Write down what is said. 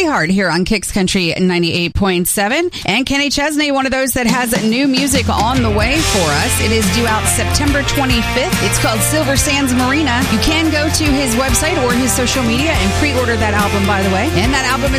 Hard here on Kicks Country 98.7. And Kenny Chesney, one of those that has new music on the way for us. It is due out September 25th. It's called Silver Sands Marina. You can go to his website or his social media and pre-order that album, by the way. And that album is